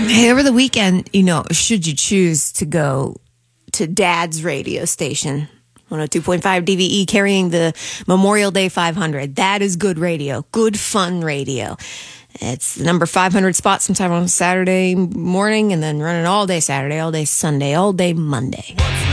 Hey, over the weekend, should you choose to go to Dad's radio station, 102.5 DVE, carrying the Memorial Day 500. That is good radio, good fun radio. It's the number 500 spot sometime on Saturday morning and then running all day Saturday, all day Sunday, all day Monday.